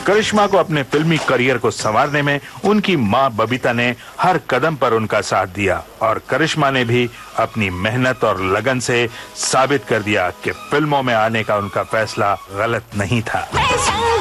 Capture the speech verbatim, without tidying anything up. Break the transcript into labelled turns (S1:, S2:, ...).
S1: करिश्मा को अपने फिल्मी करियर को संवारने में उनकी मां बबीता ने हर कदम पर उनका साथ दिया और करिश्मा ने भी अपनी मेहनत और लगन से साबित कर दिया कि फिल्मों में आने का उनका फैसला गलत नहीं था।